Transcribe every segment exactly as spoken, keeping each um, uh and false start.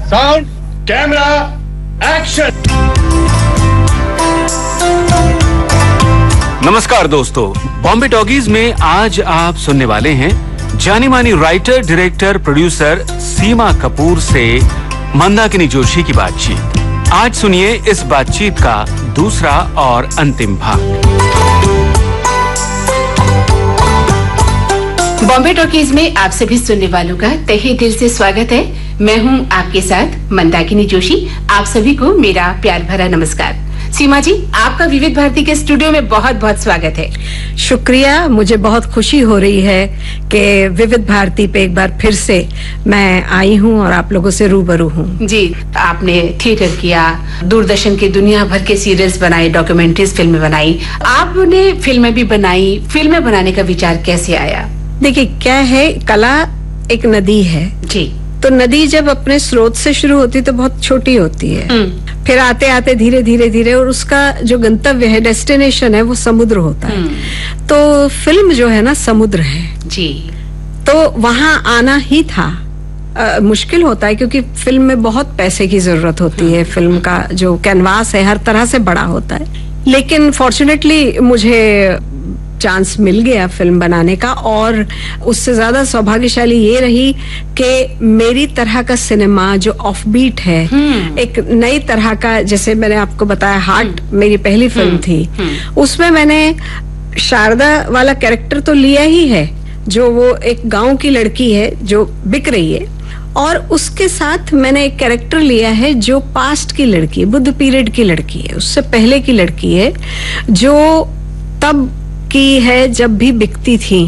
Sound, camera, action. नमस्कार दोस्तों, Bombay talkies में आज आप सुनने वाले हैं जानी मानी राइटर, डायरेक्टर, प्रोड्यूसर सीमा कपूर से मंदाकिनी जोशी की बातचीत। आज सुनिए इस बातचीत का दूसरा और अंतिम भाग। बॉम्बे टॉकीज में आप सभी सुनने वालों का तहे दिल से स्वागत है। मैं हूं आपके साथ मंदाकिनी जोशी। आप सभी को मेरा प्यार भरा नमस्कार। सीमा जी, आपका विविध भारती के स्टूडियो में बहुत बहुत स्वागत है। शुक्रिया, मुझे बहुत खुशी हो रही है कि विविध भारती पे एक बार फिर से मैं आई हूँ और आप लोगों से रूबरू हूँ। जी, आपने थिएटर किया, दूरदर्शन के दुनिया भर के सीरियल्स बनाए, डॉक्यूमेंट्रीज फिल्में बनाई, आपने फिल्में भी बनाई। फिल्में बनाने का विचार कैसे आया? देखिए, क्या है, कला एक नदी है जी। तो नदी जब अपने स्रोत से शुरू होती तो बहुत छोटी होती है, फिर आते आते धीरे धीरे धीरे और उसका जो गंतव्य है, डेस्टिनेशन है, वो समुद्र होता है। तो फिल्म जो है ना, समुद्र है जी। तो वहां आना ही था। आ, मुश्किल होता है क्योंकि फिल्म में बहुत पैसे की जरूरत होती है। फिल्म का जो कैनवास है हर तरह से बड़ा होता है, लेकिन फॉर्चुनेटली मुझे चांस मिल गया फिल्म बनाने का। और उससे ज्यादा सौभाग्यशाली ये रही कि मेरी तरह का सिनेमा जो ऑफबीट है, एक नई तरह का, जैसे मैंने आपको बताया, हार्ट मेरी पहली फिल्म थी, उसमें मैंने शारदा वाला कैरेक्टर तो लिया ही है, जो वो एक गांव की लड़की है जो बिक रही है, और उसके साथ मैंने एक कैरेक्टर लिया है जो पास्ट की लड़की है, बुद्ध पीरियड की लड़की है, उससे पहले की लड़की है, जो तब की है जब भी बिकती थी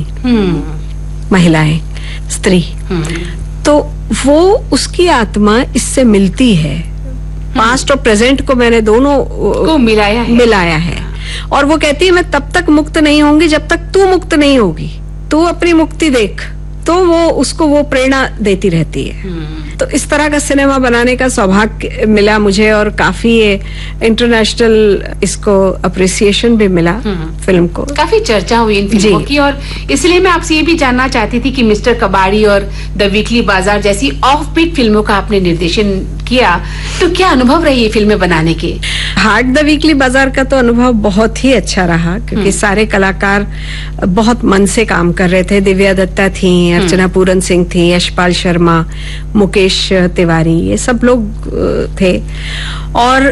महिलाएं, स्त्री। तो वो उसकी आत्मा इससे मिलती है। पास्ट और प्रेजेंट को मैंने दोनों को मिलाया है। मिलाया है। और वो कहती है, मैं तब तक मुक्त नहीं होंगी जब तक तू मुक्त नहीं होगी, तू अपनी मुक्ति देख। तो वो उसको वो प्रेरणा देती रहती है। तो इस तरह का सिनेमा बनाने का सौभाग्य मिला मुझे, और काफी इंटरनेशनल इसको अप्रिसिएशन भी मिला फिल्म को। काफी चर्चा हुई इन फिल्मों की, और इसलिए मैं आपसे ये भी जानना चाहती थी कि मिस्टर कबाड़ी और द वीकली बाजार जैसी ऑफ बीट फिल्मों का आपने निर्देशन किया, तो क्या अनुभव रही ये फिल्में बनाने के? हार्ट द वीकली बाजार का तो अनुभव बहुत ही अच्छा रहा, क्योंकि सारे कलाकार बहुत मन से काम कर रहे थे। दिव्या दत्ता थी, अर्चना पूरन सिंह थी, यशपाल शर्मा, मुकेश तिवारी, ये सब लोग थे। और